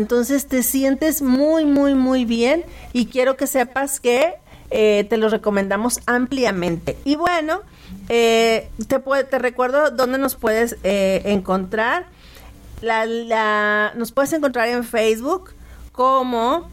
Entonces te sientes muy, muy, muy bien y quiero que sepas que te lo recomendamos ampliamente. Y bueno, te recuerdo dónde nos puedes encontrar. Nos puedes encontrar en Facebook como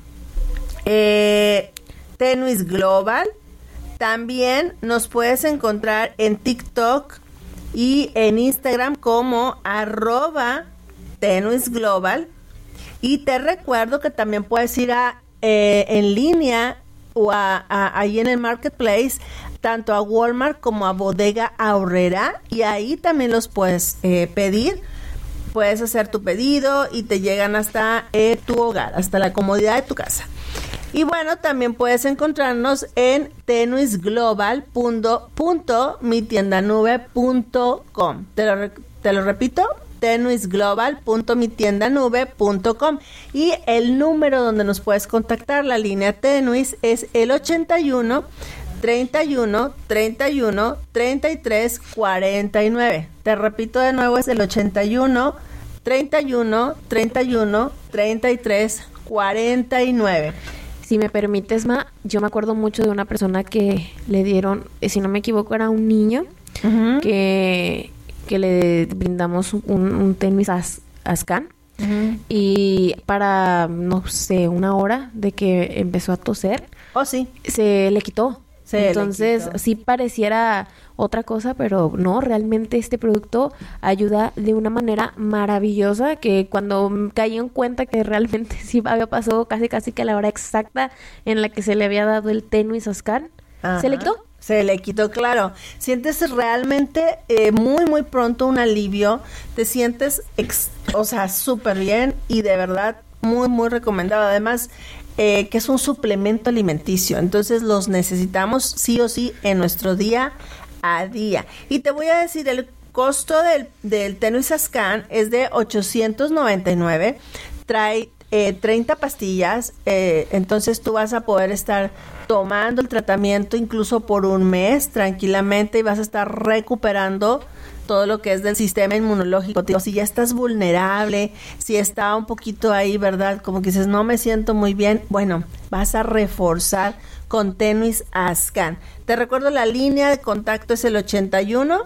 Tenuis Global. También nos puedes encontrar en TikTok y en Instagram como @Tenuis Global. Y te recuerdo que también puedes ir en línea o ahí en el Marketplace, tanto a Walmart como a Bodega Aurrera, y ahí también los puedes pedir. Puedes hacer tu pedido y te llegan hasta tu hogar, hasta la comodidad de tu casa. Y bueno, también puedes encontrarnos en tenuisglobal.mitiendanube.com. Te lo repito, tenuisglobal.mitiendanube.com. Y el número donde nos puedes contactar, la línea Tenuis, es el 81 31 31 33 49. Te repito de nuevo, es el 81 31 31 33 49. Si me permites, Ma, yo me acuerdo mucho de una persona que le dieron, si no me equivoco, era un niño, uh-huh, que le brindamos un Tenuis Ascan, uh-huh, y para, no sé, una hora de que empezó a toser, sí, se le quitó. Entonces, sí pareciera otra cosa, pero no, realmente este producto ayuda de una manera maravillosa, que cuando caí en cuenta que realmente sí había pasado casi que a la hora exacta en la que se le había dado el Tenuis Ascan, ¿se le quitó? Se le quitó, claro. Sientes realmente muy, muy pronto un alivio. Te sientes, súper bien y de verdad muy, muy recomendado. Además, que es un suplemento alimenticio. Entonces los necesitamos sí o sí en nuestro día a día. Y te voy a decir, el costo del Tenuis Ascan es de $899. Trae 30 pastillas. Entonces tú vas a poder estar tomando el tratamiento incluso por un mes tranquilamente y vas a estar recuperando todo lo que es del sistema inmunológico. Digo, si ya estás vulnerable, si está un poquito ahí, ¿verdad? Como que dices, no me siento muy bien. Bueno, vas a reforzar con Tenuis Ascan. Te recuerdo, la línea de contacto es el 81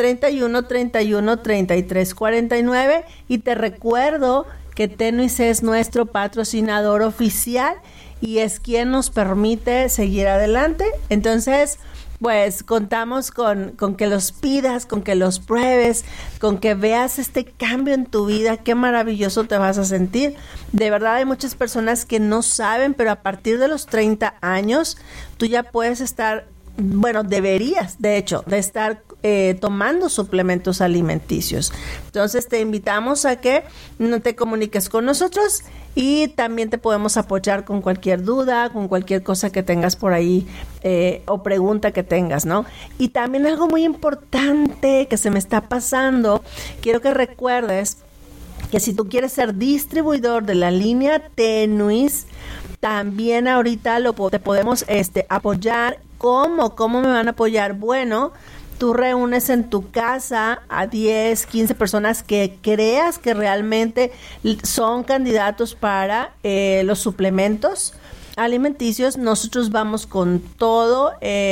31 31 33 49 y te recuerdo que Tenuis es nuestro patrocinador oficial y es quien nos permite seguir adelante. Entonces, pues contamos con que los pidas, con que los pruebes, con que veas este cambio en tu vida. Qué maravilloso te vas a sentir. De verdad hay muchas personas que no saben, pero a partir de los 30 años tú ya puedes estar, deberías, de hecho, de estar tomando suplementos alimenticios. Entonces te invitamos a que no te comuniques con nosotros y también te podemos apoyar con cualquier duda, con cualquier cosa que tengas por ahí o pregunta que tengas, ¿no? Y también algo muy importante que se me está pasando, quiero que recuerdes que si tú quieres ser distribuidor de la línea Tenuis, también ahorita te podemos apoyar. ¿Cómo me van a apoyar? Bueno, tú reúnes en tu casa a 10, 15 personas que creas que realmente son candidatos para los suplementos alimenticios. Nosotros vamos con todo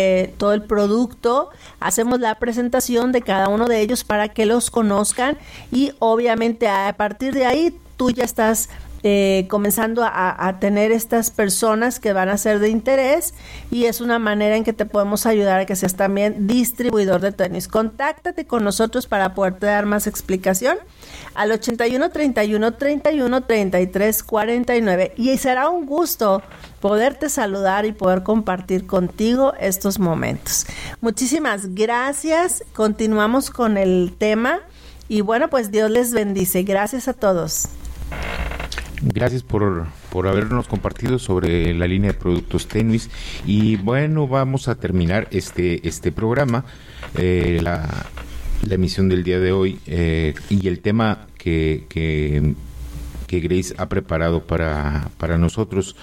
el producto, hacemos la presentación de cada uno de ellos para que los conozcan y obviamente a partir de ahí tú ya estás comenzando a tener estas personas que van a ser de interés y es una manera en que te podemos ayudar a que seas también distribuidor de Tenuis. Contáctate con nosotros para poderte dar más explicación al 81 31 31 33 49 y será un gusto poderte saludar y poder compartir contigo estos momentos. Muchísimas gracias. Continuamos con el tema y bueno, pues Dios les bendice. Gracias a todos. Gracias por habernos compartido sobre la línea de productos Tenuis. Y bueno, vamos a terminar este programa, la emisión del día de hoy, y el tema que Grace ha preparado para nosotros.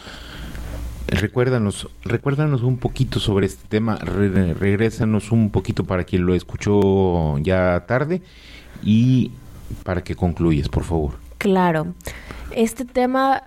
Recuérdanos un poquito sobre este tema, regrésanos un poquito para quien lo escuchó ya tarde y para que concluyas, por favor. Claro. Este tema